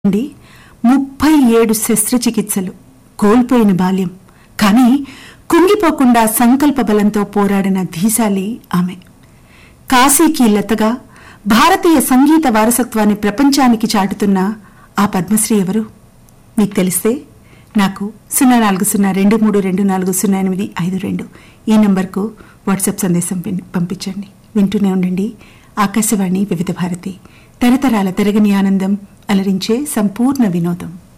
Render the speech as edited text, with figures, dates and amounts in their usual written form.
అండి 37 శస్త్రచికిత్సలు, కోల్పోయిన బాల్యం, కానీ కుంగిపోకుండా సంకల్ప బలంతో పోరాడిన ధీశాలి ఆమె. కాశీకి లతగా భారతీయ సంగీత వారసత్వాన్ని ప్రపంచానికి చాటుతున్న ఆ పద్మశ్రీ ఎవరు? మీకు తెలిస్తే నాకు 040232400852 ఈ నంబర్కు వాట్సాప్ సందేశం పంపించండి. వింటూనే ఉండండి ఆకాశవాణి వివిధ భారతి, తరతరాల తరగని ఆనందం, అలరించే సంపూర్ణ వినోదం.